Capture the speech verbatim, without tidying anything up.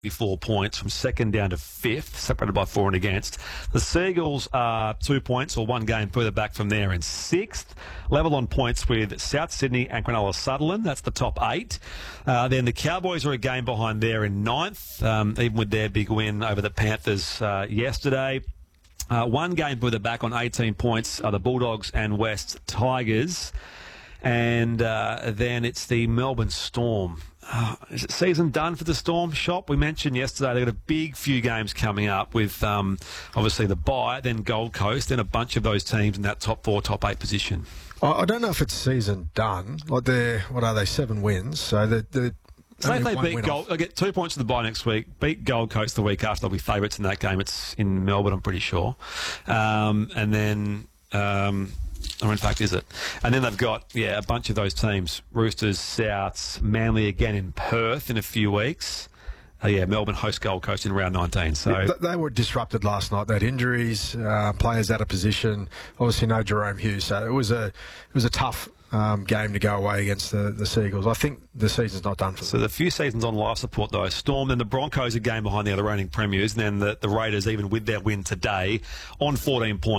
Four points from second down to fifth, separated by for and against. The Seagulls are two points or one game further back from there in sixth, level on points with South Sydney and Cronulla Sutherland. That's the top eight. Uh, then the Cowboys are a game behind there in ninth, um, even with their big win over the Panthers uh, yesterday. Uh, one game further back on eighteen points are the Bulldogs and West Tigers. And uh, then it's the Melbourne Storm. Uh, is it season done for the Storm shop? We mentioned yesterday they've got a big few games coming up with um, obviously the bye, then Gold Coast, then a bunch of those teams in that top four, top eight position. I don't know if it's season done. Like they're, what are they, seven wins? So the the. Say if they beat Gold, they'll get two points to the bye next week. Beat Gold Coast the week after, they'll be favourites in that game. It's in Melbourne, I'm pretty sure. Um, and then. Um, Or in fact, is it? And then they've got, yeah, a bunch of those teams. Roosters, Souths, Manly again in Perth in a few weeks. Uh, yeah, Melbourne host Gold Coast in round nineteen. So yeah, they were disrupted last night. They had injuries, uh, players out of position. Obviously, no Jerome Hughes. So it was a it was a tough um, game to go away against the, the Seagulls. I think the season's not done for them. So the few seasons on life support though. Storm, then the Broncos a game behind the other reigning premiers, and then the, the Raiders, even with their win today, on fourteen points.